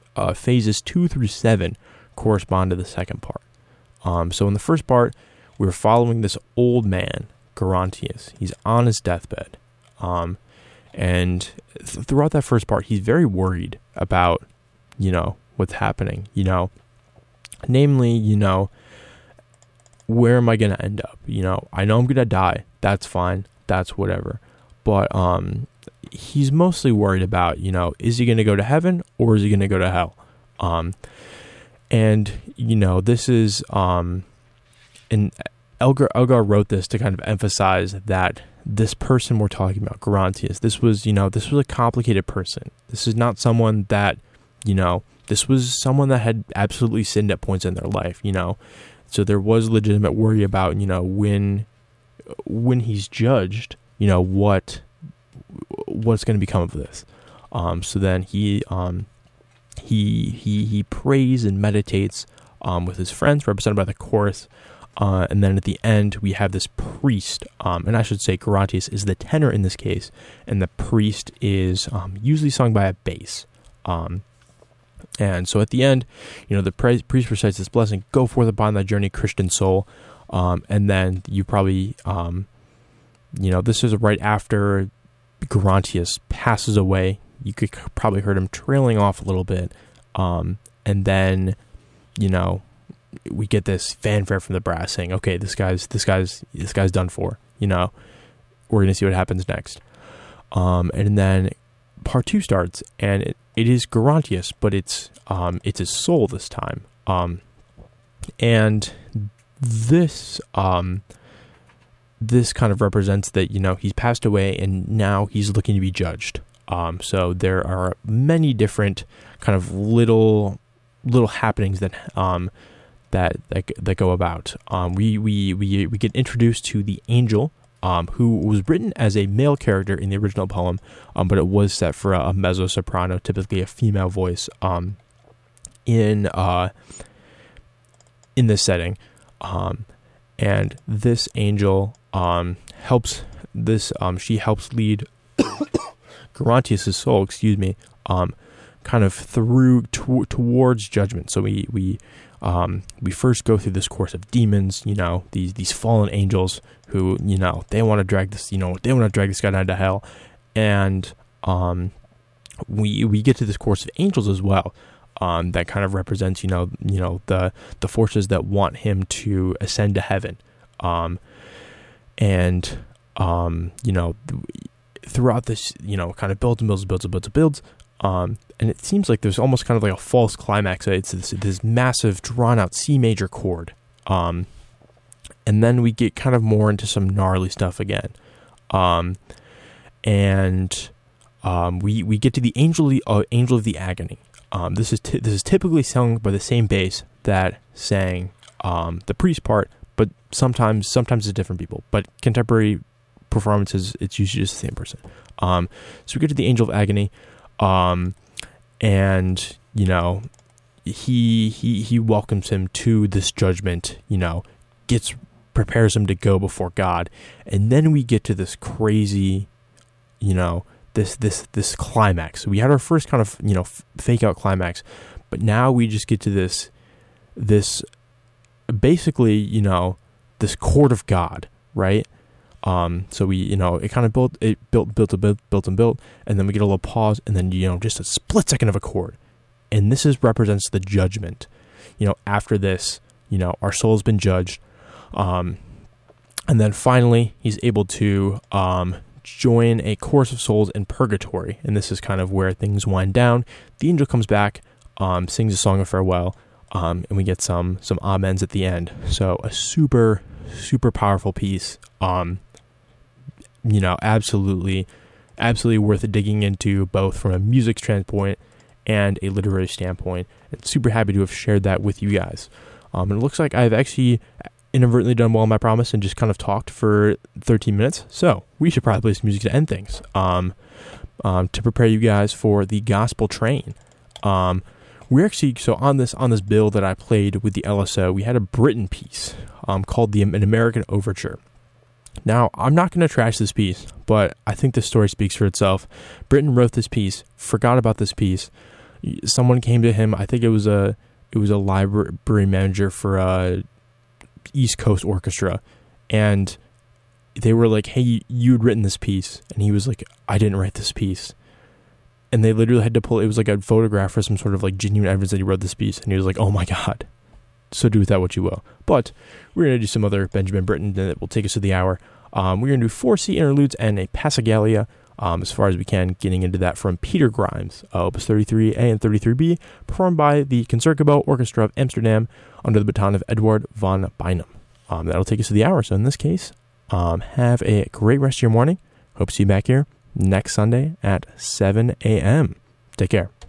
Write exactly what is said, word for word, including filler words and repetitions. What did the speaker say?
uh, phases two through seven correspond to the second part. Um, so in the first part, we're following this old man, Gerontius. He's on his deathbed. Um, and th- throughout that first part, he's very worried about, you know, what's happening, you know, namely, you know, where am I going to end up? You know, I know I'm going to die. That's fine. That's whatever. But, um, he's mostly worried about, you know, is he going to go to heaven or is he going to go to hell? Um, and, you know, this is, um, and Elgar, Elgar wrote this to kind of emphasize that this person we're talking about, Gerontius, this was, you know, this was a complicated person. This is not someone that, you know, this was someone that had absolutely sinned at points in their life, you know. So there was legitimate worry about, you know, when, when he's judged, you know, what, what's going to become of this. Um, so then he, um, he, he, he prays and meditates, um, with his friends represented by the chorus. Uh, and then at the end, we have this priest, um, and I should say Gerontius is the tenor in this case, and the priest is um, usually sung by a bass. Um, and so at the end, you know, the priest recites this blessing, go forth upon thy journey, Christian soul. Um, and then you probably, um, you know, this is right after Gerontius passes away. You could probably heard him trailing off a little bit. Um, and then, you know, we get this fanfare from the brass saying, okay, this guy's, this guy's, this guy's done for, you know, we're going to see what happens next. Um, and then part two starts, and it, it is Gerontius, but it's, um, it's his soul this time. Um, and this, um, this kind of represents that, you know, he's passed away and now he's looking to be judged. Um, so there are many different kind of little, little happenings that, um, that, that, that go about. Um, we, we, we, we get introduced to the angel, um, who was written as a male character in the original poem, um, but it was set for a, a mezzo-soprano, typically a female voice, um, in, uh, in this setting. Um, and this angel, um, helps this, um, she helps lead Gerontius' soul, excuse me, um, kind of through to, towards judgment. So we, we, um, we first go through this course of demons, you know, these, these fallen angels who, you know, they want to drag this, you know, they want to drag this guy down to hell. And, um, we, we get to this course of angels as well. Um, that kind of represents, you know, you know, the, the forces that want him to ascend to heaven. Um, and, um, you know, th- throughout this, you know, kind of builds and builds and builds and builds and builds. Um, and it seems like there's almost kind of like a false climax. It's this, this massive drawn out C major chord. Um, and then we get kind of more into some gnarly stuff again. Um, and, um, we, we get to the angel, uh, angel of the agony. Um, this is, t- this is typically sung by the same bass that sang, um, the priest part, but sometimes, sometimes it's different people, but contemporary performances, it's usually just the same person. Um, so we get to the angel of agony. Um, and, you know, he, he, he welcomes him to this judgment, you know, gets, prepares him to go before God. And then we get to this crazy, you know, this, this, this climax. We had our first kind of, you know, f- fake out climax, but now we just get to this, this basically, you know, this court of God, right? Um, so we, you know, it kind of built, it built, built, built, built and built, and then we get a little pause, and then, you know, just a split second of a chord. And this is represents the judgment. You know, after this, you know, our soul's been judged. Um, and then finally he's able to, um, join a chorus of souls in purgatory. And this is kind of where things wind down. The angel comes back, um, sings a song of farewell, um, and we get some, some amens at the end. So a super, super powerful piece. Um, you know, absolutely, absolutely worth digging into, both from a music standpoint and a literary standpoint. And super happy to have shared that with you guys. Um, and it looks like I've actually inadvertently done well on my promise and just kind of talked for thirteen minutes. So we should probably play some music to end things, um, um, to prepare you guys for the gospel train. Um, we actually, so on this, on this bill that I played with the L S O, we had a Britten piece, um, called the An American Overture. Now, I'm not going to trash this piece, but I think this story speaks for itself. Britten wrote this piece, forgot about this piece, someone came to him. I think it was a it was a library manager for a East Coast Orchestra, and they were like, "Hey, you'd written this piece," and he was like, "I didn't write this piece." And they literally had to pull. It was like a photograph or some sort of like genuine evidence that he wrote this piece, and he was like, "Oh my god." So do with that what you will. But we're going to do some other Benjamin Britten that will take us to the hour. Um, we're going to do four C interludes and a Passacaglia, um, as far as we can, getting into that from Peter Grimes, uh, Opus thirty-three A and thirty-three B, performed by the Concertgebouw Orchestra of Amsterdam under the baton of Edward van Beinum. Um, that'll take us to the hour. So in this case, um, have a great rest of your morning. Hope to see you back here next Sunday at seven a.m. Take care.